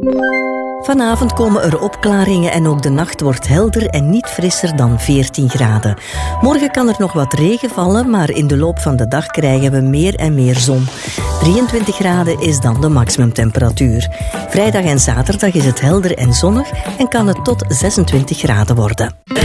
Vanavond komen er opklaringen en ook de nacht wordt helder en niet frisser dan 14 graden. Morgen kan er nog wat regen vallen, maar in de loop van de dag krijgen we meer en meer zon. 23 graden is dan de maximumtemperatuur. Vrijdag en zaterdag is het helder en zonnig en kan het tot 26 graden worden.